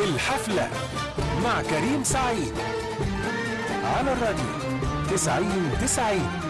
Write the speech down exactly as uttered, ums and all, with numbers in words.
الحفلة مع كريم سعيد على الراديو تسعين تسعين.